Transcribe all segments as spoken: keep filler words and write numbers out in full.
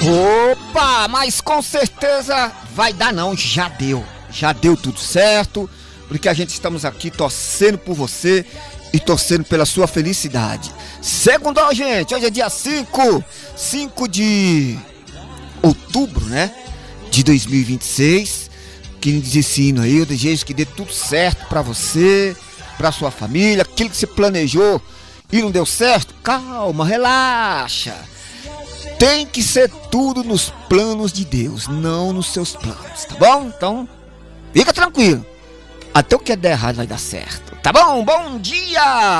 Opa, mas com certeza vai dar não, já deu, já deu tudo certo, porque a gente estamos aqui torcendo por você e torcendo pela sua felicidade. Segundo, gente, hoje é dia cinco, cinco de outubro, né, de dois mil e vinte e seis, que diz esse hino aí, eu desejo que dê tudo certo pra você, pra sua família, aquilo que você planejou e não deu certo, calma, relaxa. Tem que ser tudo nos planos de Deus, não nos seus planos, tá bom? Então, fica tranquilo. Até o que der errado vai dar certo, tá bom? Bom dia!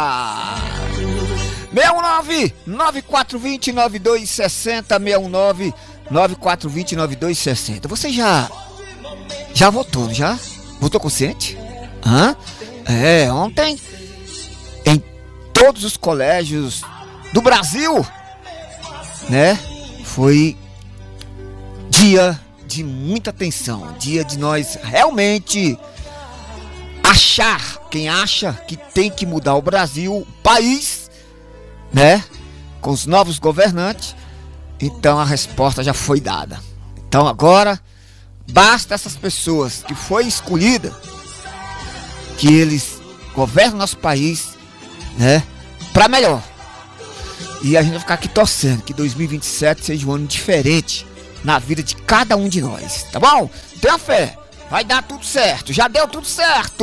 seis um nove, nove quatro dois zero, nove dois seis zero, seis um nove, nove quatro dois zero, nove dois seis zero. Você já, já votou, já? Votou consciente? Hã? É, ontem, em todos os colégios do Brasil, né, foi dia de muita atenção, dia de nós realmente achar, quem acha que tem que mudar o Brasil, o país, né, com os novos governantes. Então a resposta já foi dada. Então agora basta essas pessoas que foi escolhida, que eles governam nosso país, né, para melhor. E a gente vai ficar aqui torcendo que dois mil e vinte e sete seja um ano diferente na vida de cada um de nós, tá bom? Tenha fé, vai dar tudo certo, já deu tudo certo.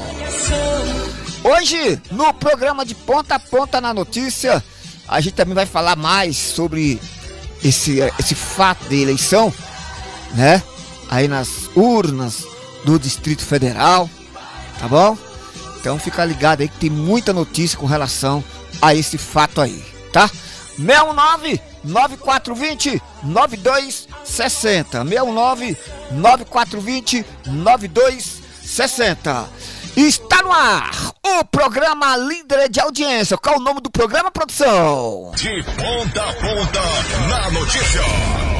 Hoje, no programa de Ponta a Ponta na Notícia, a gente também vai falar mais sobre esse, esse fato de eleição, né? Aí nas urnas do Distrito Federal, tá bom? Então fica ligado aí que tem muita notícia com relação a esse fato aí, tá? seis um nove, nove quatro dois zero, nove dois seis zero, seis um nove, nove quatro dois zero, nove dois seis zero. Está no ar o programa Líder de Audiência. Qual é o nome do programa, produção? De Ponta a Ponta na Notícia.